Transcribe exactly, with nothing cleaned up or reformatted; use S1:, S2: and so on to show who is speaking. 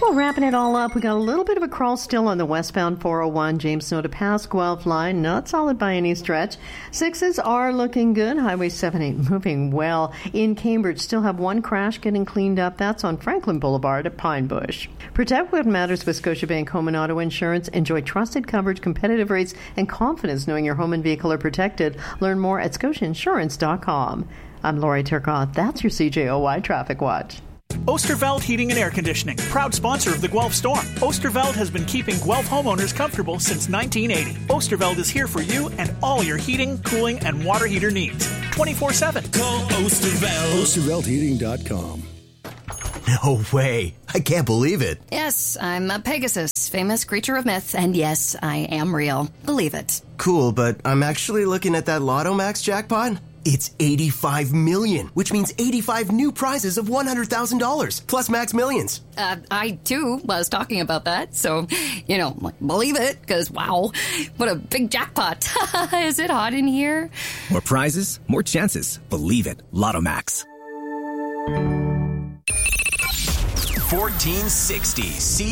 S1: Well, wrapping it all up, we got a little bit of a crawl still on the westbound four oh one James Snow to Pass Guelph line. Not solid by any stretch. Sixes are looking good. Highway seventy-eight moving well. In Cambridge, still have one crash getting cleaned up. That's on Franklin Boulevard at Pine Bush. Protect what matters with Scotiabank Home and Auto Insurance. Enjoy trusted coverage, competitive rates, and confidence knowing your home and vehicle are protected. Learn more at scotia insurance dot com. I'm Lori Turcotte. That's your C J O Y Traffic Watch.
S2: Oosterveld Heating and Air Conditioning, proud sponsor of the Guelph Storm. Oosterveld has been keeping Guelph homeowners comfortable since nineteen eighty. Oosterveld is here for you and all your heating, cooling, and water heater needs. twenty-four seven.
S3: Call Oosterveld. Oosterveld Heating dot com.
S4: No way. I can't believe it.
S5: Yes, I'm a Pegasus, famous creature of myth, and yes, I am real. Believe it.
S4: Cool, but I'm actually looking at that Lotto Max jackpot. It's eighty-five million, which means eighty-five new prizes of one hundred thousand dollars, plus Max Millions.
S5: Uh, I, too, was talking about that, so, you know, believe it, because, wow, what a big jackpot. Is it hot in here?
S6: More prizes, more chances. Believe it. Lotto Max.
S7: fourteen sixty C